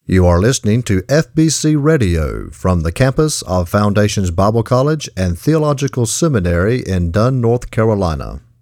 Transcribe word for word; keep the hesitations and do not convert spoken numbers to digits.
You are listening to F B C Radio from the campus of Foundations Bible College and Theological Seminary in Dunn, North Carolina.